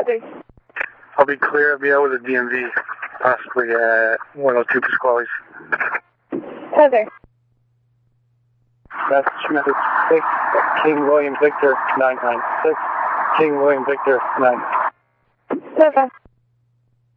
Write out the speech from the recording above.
Heather. I'll be clear. I'll be out with a DMV, possibly at 102 Pasquale's. Heather. Massachusetts 6, King William Victor 996, King William Victor 9. Heather.